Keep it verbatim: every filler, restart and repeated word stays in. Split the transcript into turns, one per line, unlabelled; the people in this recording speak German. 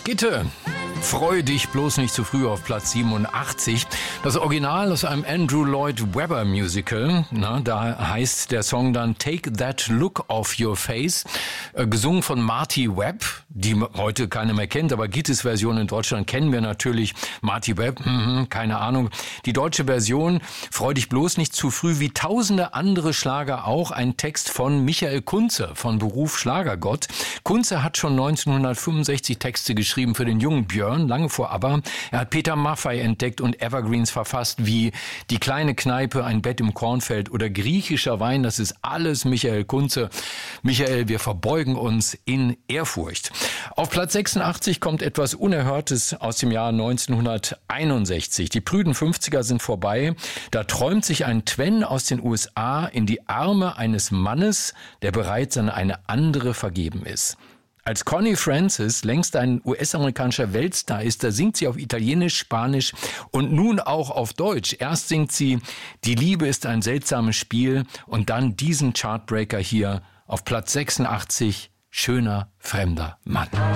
Gitte, freu dich bloß nicht zu früh auf Platz siebenundachtzig. Das Original aus einem Andrew Lloyd Webber Musical. Na, da heißt der Song dann Take That Look Off Your Face. Äh, gesungen von Marty Webb, die heute keiner mehr kennt, aber Gittes Version in Deutschland kennen wir natürlich. Marty Webb, hm, keine Ahnung. Die deutsche Version, freu dich bloß nicht zu früh, wie tausende andere Schlager auch, ein Text von Michael Kunze, von Beruf Schlagergott. Kunze hat schon neunzehnhundertfünfundsechzig Texte geschrieben für den jungen Björn, lange vor ABBA. Er hat Peter Maffay entdeckt und Evergreens verfasst wie Die kleine Kneipe, ein Bett im Kornfeld oder Griechischer Wein. Das ist alles Michael Kunze. Michael, wir verbeugen uns in Ehrfurcht. Auf Platz sechsundachtzig kommt etwas Unerhörtes aus dem Jahr neunzehnhunderteinundsechzig. Die prüden fünfziger sind vorbei. Da träumt sich ein Twen aus den U S A in die Arme eines Mannes, der bereits an eine andere vergeben ist. Als Connie Francis längst ein U S-amerikanischer Weltstar ist, da singt sie auf Italienisch, Spanisch und nun auch auf Deutsch. Erst singt sie Die Liebe ist ein seltsames Spiel und dann diesen Chartbreaker hier auf Platz sechsundachtzig, Schöner fremder Mann.